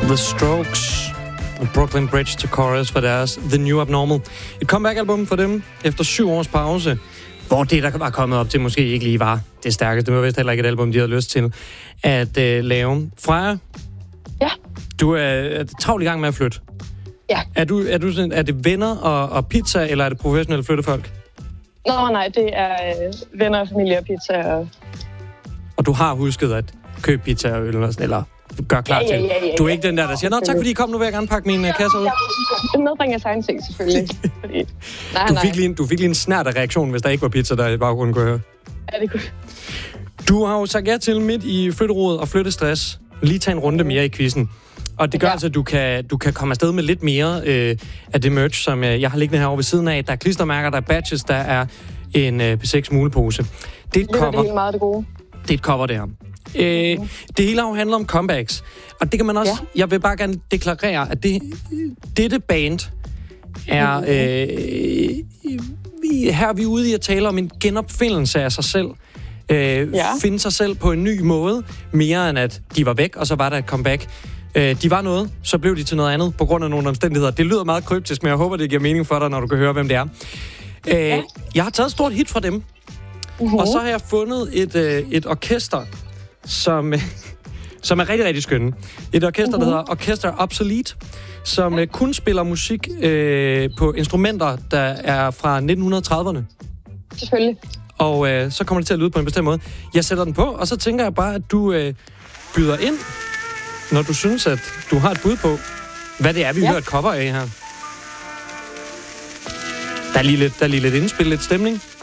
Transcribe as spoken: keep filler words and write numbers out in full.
The Strokes og Brooklyn Bridge to Chorus for deres The New Abnormal. Et comeback-album for dem efter syv års pause, hvor det, der var kommet op til, måske ikke lige var det stærkeste. Det var vist heller ikke et album, de havde lyst til at uh, lave. Freja? Ja? Du er, er travlt i gang med at flytte. Ja. Er, du, er, du sådan, er det venner og, og pizza, eller er det professionelle flyttefolk? Nå, nej, det er øh, venner, familie og pizza. Og... og du har husket at købe pizza og øl, eller, eller gør klar ja, ja, ja, ja, til. Du er ikke den der, der siger, nå tak fordi I kom, nu vil jeg gerne pakke mine kasser ud. Jeg medbringer sig en ting, selvfølgelig. Fordi... Nej, du, fik lige en, du fik lige en snert af reaktion, hvis der ikke var pizza, der i baggrunden kunne høre. Ja, det kunne. Du har jo sagt ja til midt i flytterådet og flyttestress. Lige tage en runde mere i quizzen. Og det gør ja. altså, at du kan, du kan komme afsted med lidt mere øh, af det merch, som øh, jeg har liggende herovre ved siden af. Der er klistermærker, der er badges, der er en øh, P seks mulepose. Det er et cover. Det er helt meget det gode. Det er et cover, det her. Øh, mm. Det hele har jo handlet om comebacks. Og det kan man også... Ja. Jeg vil bare gerne deklarere, at det, dette band er... Øh, her er vi ude i at tale om en genopfindelse af sig selv. Øh, ja. Finde sig selv på en ny måde. Mere end at de var væk, og så var der et comeback. Øh, de var noget, så blev de til noget andet på grund af nogle omstændigheder. Det lyder meget kryptisk, men jeg håber, det giver mening for dig, når du kan høre, hvem det er. Øh, ja. Jeg har taget et stort hit fra dem. Uh-huh. Og så har jeg fundet et, øh, et orkester, som, øh, som er rigtig, rigtig skønne. Et orkester, uh-huh. der hedder Orchestra Obsolete, som øh, kun spiller musik øh, på instrumenter, der er fra nitten trediverne. Selvfølgelig. Og øh, så kommer det til at lyde på en bestemt måde. Jeg sætter den på, og så tænker jeg bare, at du øh, byder ind, når du synes, at du har et bud på, hvad det er, vi ja. hører et cover af her. Der er lige lidt, der er lige lidt indspil, lidt stemning.